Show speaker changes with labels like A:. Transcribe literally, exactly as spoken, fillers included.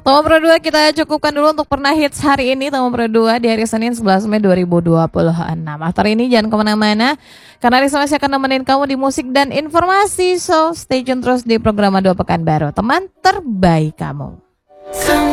A: Tomo Pro dua kita cukupkan dulu untuk pernah hits hari ini. Tomo Pro dua di hari Senin sebelas Mei dua ribu dua puluh enam. After ini jangan kemana-mana, karena Risa masih akan nemenin kamu di musik dan informasi. So stay tune terus di program Dua Pekan Baru, teman terbaik kamu.